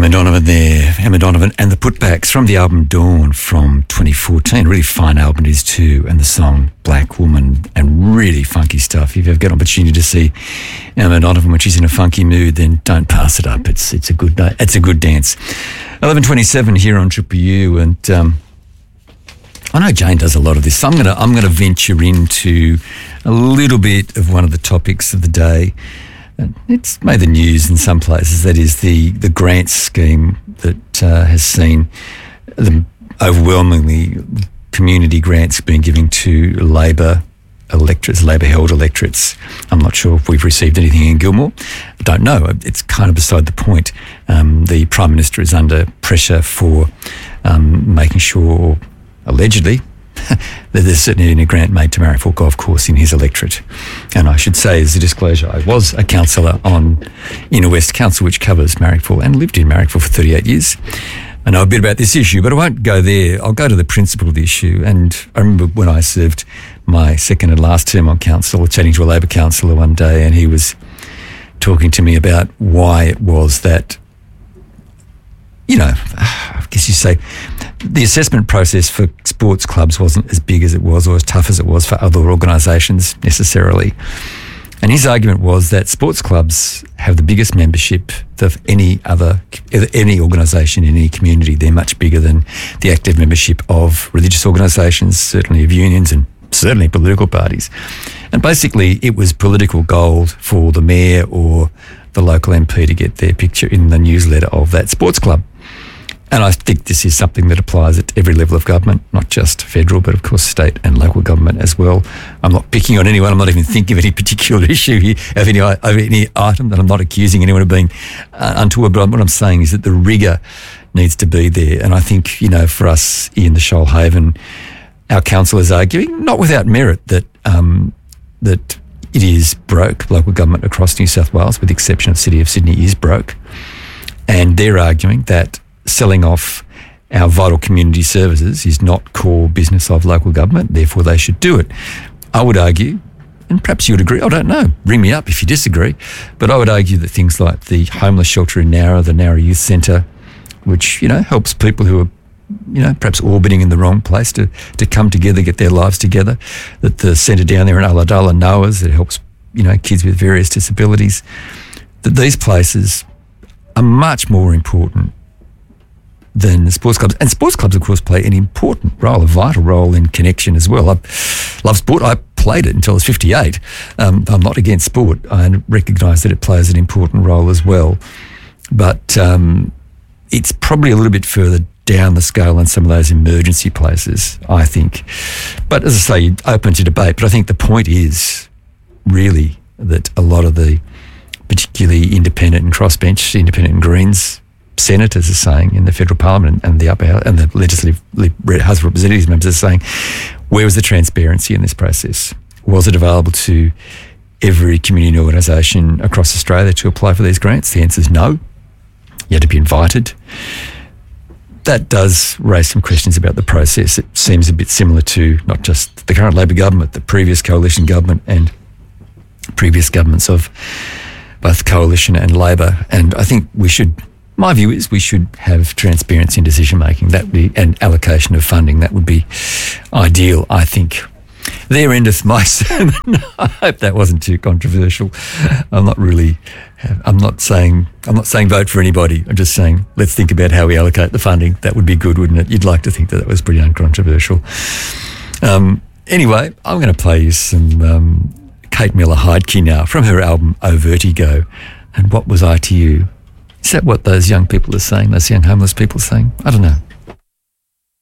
Emma Donovan there. Emma Donovan and the Putbacks from the album Dawn from 2014. Really fine album it is too. And the song Black Woman, and really funky stuff. If you ever get an opportunity to see Emma Donovan when she's in a funky mood, then don't pass it up. It's a good dance. 11:27 here on Triple U, and I know Jane does a lot of this. So I'm gonna venture into a little bit of one of the topics of the day. It's made the news in some places. That is the grants scheme that has seen the overwhelmingly community grants being given to Labor electorates, Labor-held electorates. I'm not sure if we've received anything in Gilmore. I don't know. It's kind of beside the point. The Prime Minister is under pressure for making sure, allegedly, that there's certainly a grant made to Marrickville Golf Course in his electorate. And I should say, as a disclosure, I was a councillor on Inner West Council, which covers Marrickville, and lived in Marrickville for 38 years. I know a bit about this issue, but I won't go there. I'll go to the principle of the issue. And I remember when I served my second and last term on council, chatting to a Labor councillor one day, and he was talking to me about why it was that, I guess you say, the assessment process for sports clubs wasn't as big as it was, or as tough as it was for other organisations necessarily. And his argument was that sports clubs have the biggest membership of any organisation in any community. They're much bigger than the active membership of religious organisations, certainly of unions, and certainly political parties. And basically it was political gold for the mayor or the local MP to get their picture in the newsletter of that sports club. And I think this is something that applies at every level of government, not just federal, but of course state and local government as well. I'm not picking on anyone. I'm not even thinking of any particular issue here, of any item, that I'm not accusing anyone of being untoward. But what I'm saying is that the rigour needs to be there. And I think, for us in the Shoalhaven, our council is arguing, not without merit, that it is broke. Local government across New South Wales, with the exception of the City of Sydney, is broke. And they're arguing that selling off our vital community services is not core business of local government, therefore they should do it. I would argue, and perhaps you would agree, I don't know, ring me up if you disagree, but I would argue that things like the homeless shelter in Nowra, the Nowra Youth Centre, which, helps people who are, perhaps orbiting in the wrong place to come together, get their lives together, that the centre down there in Ulladulla, Noah's, that helps, kids with various disabilities, that these places are much more important than the sports clubs. And sports clubs, of course, play an important role, a vital role in connection as well. I love sport. I played it until I was 58. I'm not against sport. I recognise that it plays an important role as well. But it's probably a little bit further down the scale than some of those emergency places, I think. But as I say, open to debate. But I think the point is really that a lot of the particularly independent and crossbench, independent and Greens senators are saying in the federal parliament and the upper house and the legislative House of Representatives members are saying, where was the transparency in this process? Was it available to every community organisation across Australia to apply for these grants? The answer is no. You had to be invited. That does raise some questions about the process. It seems a bit similar to not just the current Labor government, the previous coalition government and previous governments of both coalition and Labor. And I think my view is we should have transparency in decision making. That would be an allocation of funding. That would be ideal, I think. There endeth my sermon. I hope that wasn't too controversial. I'm not saying vote for anybody. I'm just saying let's think about how we allocate the funding. That would be good, wouldn't it? You'd like to think that was pretty uncontroversial. Anyway, I'm going to play you some Kate Miller-Heidke now from her album Oh Vertigo. And What Was I to You? Is that what those young people are saying, those young homeless people are saying? I don't know.